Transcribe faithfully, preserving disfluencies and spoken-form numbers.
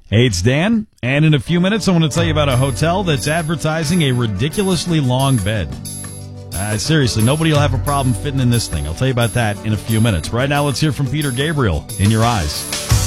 Hey, it's Dan, and in a few minutes I want to tell you about a hotel that's advertising a ridiculously long bed. Uh, seriously, nobody will have a problem fitting in this thing. I'll tell you about that in a few minutes. Right now, let's hear from Peter Gabriel, In Your Eyes.